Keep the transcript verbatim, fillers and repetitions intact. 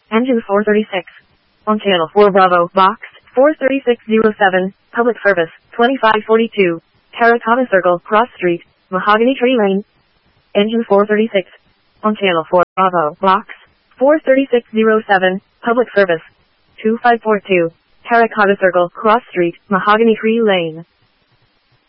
Engine four thirty-six. On channel four Bravo, box four thirty-six oh seven, public service, twenty-five forty-two, Terracotta Circle, Cross Street, Mahogany Tree Lane. Engine four thirty-six. On channel four Bravo, box four thirty-six oh seven, public service, two five four two, Terracotta Circle, Cross Street, Mahogany Tree Lane.